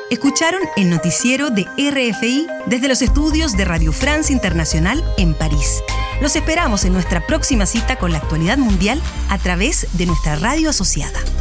Escucharon el noticiero de RFI desde los estudios de Radio France Internacional en París. Los esperamos en nuestra próxima cita con la actualidad mundial a través de nuestra radio asociada.